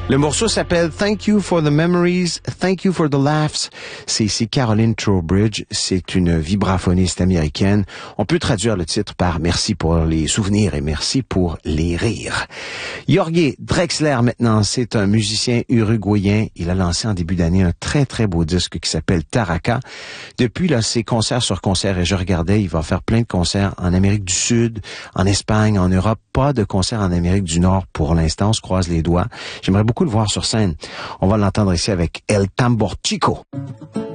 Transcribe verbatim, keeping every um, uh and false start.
Le morceau s'appelle Thank You for the Memories, Thank You for the Laughs. C'est ici Caroline Trowbridge. C'est une vibraphoniste américaine. On peut traduire le titre par Merci pour les souvenirs et merci pour les rires. Jorge Drexler maintenant, c'est un musicien uruguayen. Il a lancé en début d'année un très très beau disque qui s'appelle Taraka. Depuis là, c'est concert sur concert et je regardais, il va faire plein de concerts en Amérique du Sud, en Espagne, en Europe. Pas de concerts en Amérique du Nord pour l'instant, on se croise les doigts. J'aimerais beaucoup le voir sur scène. On va l'entendre ici avec El Tambor Chico.